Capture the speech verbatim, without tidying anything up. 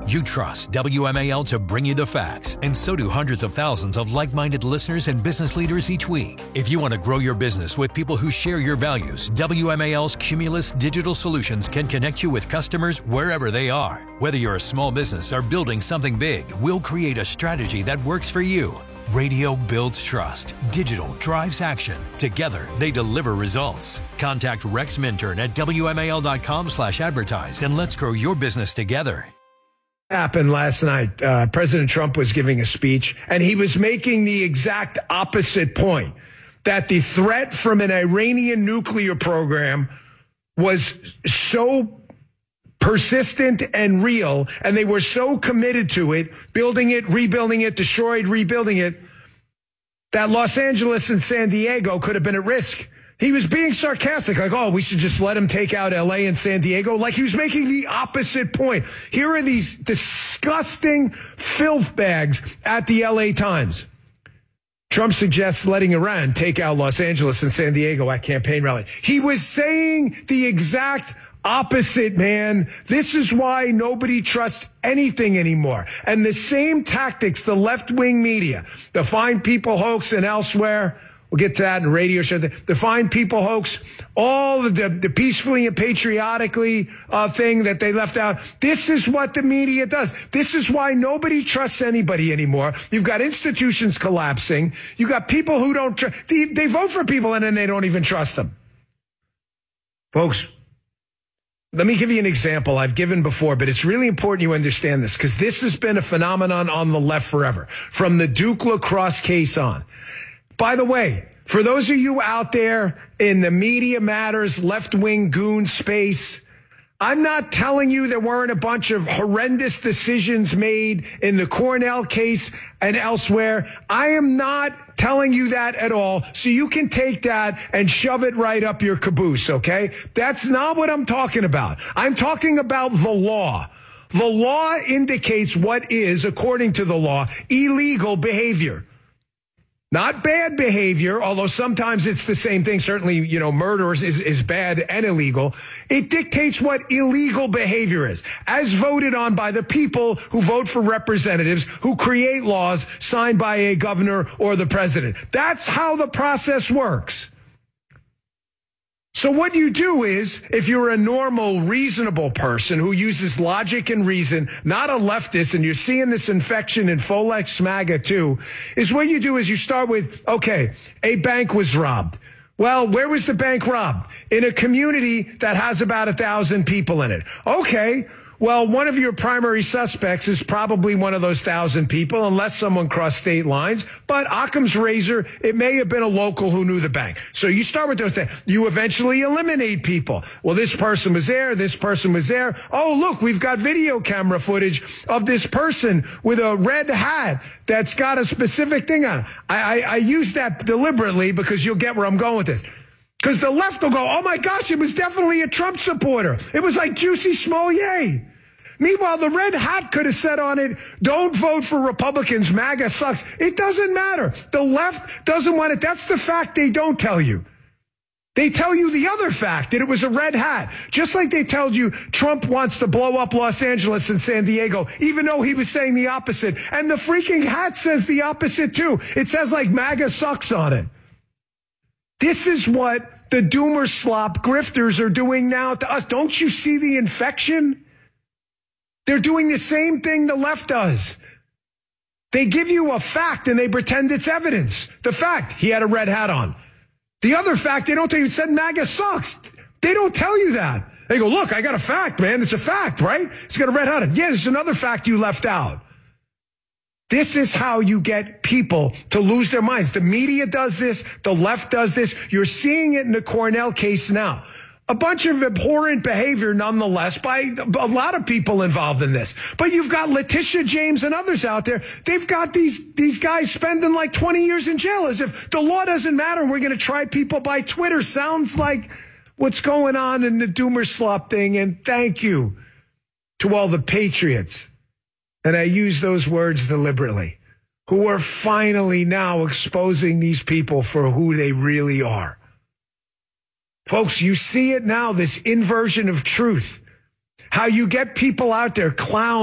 You trust W M A L to bring you the facts, and so do hundreds of thousands of like-minded listeners and business leaders each week. If you want to grow your business with people who share your values, W M A L's Cumulus Digital Solutions can connect you with customers wherever they are. Whether you're a small business or building something big, we'll create a strategy that works for you. Radio builds trust. Digital drives action. Together, they deliver results. Contact Rex Minturn at W M A L dot com slash advertise and let's grow your business together. Happened last night. Uh, President Trump was giving a speech, and he was making the exact opposite point, that the threat from an Iranian nuclear program was so persistent and real, and they were so committed to it, building it, rebuilding it, destroyed, rebuilding it, that Los Angeles and San Diego could have been at risk. He was being sarcastic, like, oh, we should just let him take out L A and San Diego. Like he was making the opposite point. Here are these disgusting filth bags at the L A Times. Trump suggests letting Iran take out Los Angeles and San Diego at campaign rally. He was saying the exact opposite, man. This is why nobody trusts anything anymore. And the same tactics the left-wing media, the Find People hoax and elsewhere, we'll get to that in radio show. The, the Find People hoax, all the, the, the peacefully and patriotically uh, thing that they left out. This is what the media does. This is why nobody trusts anybody anymore. You've got institutions collapsing. You've got people who don't trust. They, they vote for people and then they don't even trust them. Folks, let me give you an example I've given before, but it's really important you understand this because this has been a phenomenon on the left forever, from the Duke Lacrosse case on. By the way, for those of you out there in the Media Matters left-wing goon space, I'm not telling you there weren't a bunch of horrendous decisions made in the Cornell case and elsewhere. I am not telling you that at all, so you can take that and shove it right up your caboose, okay? That's not what I'm talking about. I'm talking about the law. The law indicates what is, according to the law, illegal behavior. Not bad behavior, although sometimes it's the same thing. Certainly, you know, murder is, is bad and illegal. It dictates what illegal behavior is, as voted on by the people who vote for representatives who create laws signed by a governor or the president. That's how the process works. So what you do is, if you're a normal, reasonable person who uses logic and reason, not a leftist, and you're seeing this infection in Folex MAGA too, is what you do is you start with, okay, a bank was robbed. Well, where was the bank robbed? In a community that has about a thousand people in it. Okay. Well, one of your primary suspects is probably one of those thousand people, unless someone crossed state lines. But Occam's razor, it may have been a local who knew the bank. So you start with those things. You eventually eliminate people. Well, this person was there. This person was there. Oh, look, we've got video camera footage of this person with a red hat that's got a specific thing on it. I, I, I use that deliberately because you'll get where I'm going with this. Because the left will go, oh, my gosh, it was definitely a Trump supporter. It was like Juicy Smollett. Meanwhile, the red hat could have said on it, don't vote for Republicans, MAGA sucks. It doesn't matter. The left doesn't want it. That's the fact they don't tell you. They tell you the other fact, that it was a red hat. Just like they told you Trump wants to blow up Los Angeles and San Diego, even though he was saying the opposite. And the freaking hat says the opposite, too. It says like MAGA sucks on it. This is what the doomer slop grifters are doing now to us. Don't you see the infection? They're doing the same thing the left does. They give you a fact and they pretend it's evidence. The fact, he had a red hat on. The other fact, they don't tell you, it said MAGA sucks. They don't tell you that. They go, look, I got a fact, man. It's a fact, right? It's got a red hat on. Yeah, there's another fact you left out. This is how you get people to lose their minds. The media does this. The left does this. You're seeing it in the Cornell case now. A bunch of abhorrent behavior, nonetheless, by a lot of people involved in this. But you've got Letitia James and others out there. They've got these, these guys spending like twenty years in jail as if the law doesn't matter and we're going to try people by Twitter. Sounds like what's going on in the doomer slop thing. And thank you to all the patriots. And I use those words deliberately, who are finally now exposing these people for who they really are. Folks, you see it now, this inversion of truth. How you get people out there clowning.